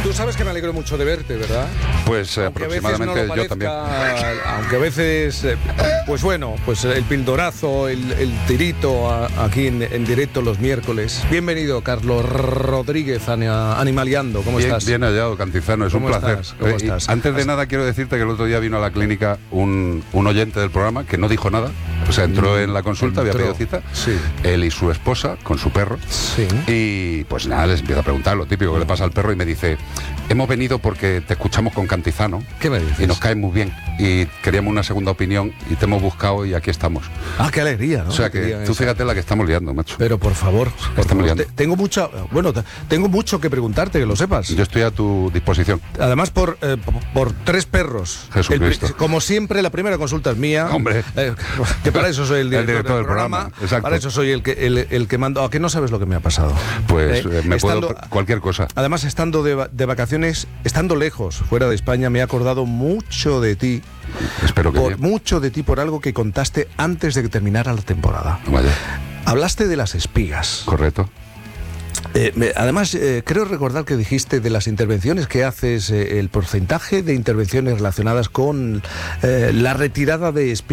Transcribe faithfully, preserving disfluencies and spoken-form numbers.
Tú sabes que me alegro mucho de verte, ¿verdad? Pues eh, aproximadamente no yo también. Aunque a veces, eh, pues bueno, pues el pildorazo, el, el tirito a, aquí en, en directo los miércoles. Bienvenido, Carlos Rodríguez, a Animaliando. ¿Cómo bien, estás? Bien hallado, Cantizano, es un placer. Estás? ¿Cómo Eh, estás? Antes de nada quiero decirte que el otro día vino a la clínica un, un oyente del programa que no dijo nada. O sea, entró en la consulta, entró. había pedido cita. Sí. Él y su esposa con su perro. Sí. Y pues nada, les empiezo a preguntar lo típico que le pasa al perro y me dice: hemos venido porque te escuchamos con Cantizano. ¿Qué me dices? Y nos cae muy bien. Y queríamos una segunda opinión y te hemos buscado y aquí estamos. Ah, qué alegría, ¿no? O sea que tú fíjate la que estamos liando, macho. Pero por favor, por Estamos favor, liando. te- tengo mucha, bueno, te- tengo mucho que preguntarte, que lo sepas. Yo estoy a tu disposición. Además por, eh, por, por tres perros. Jesucristo. El pri- como siempre, la primera consulta es mía. Hombre. Eh, que para eso soy el director, El director del del programa. programa, exacto. Para eso soy el que, el, el que mando. ¿A qué no sabes lo que me ha pasado? Pues Eh, eh, me estando- puedo... Cualquier cosa. Además, estando de, va- de vacaciones, estando lejos, fuera de España, me he acordado mucho de ti. Espero que Por, bien. mucho de ti por algo que contaste antes de que terminara la temporada. Vaya, Hablaste de las espigas. correcto. Eh, me- además, eh, creo recordar que dijiste de las intervenciones que haces, eh, el porcentaje de intervenciones relacionadas con eh, la retirada de espigas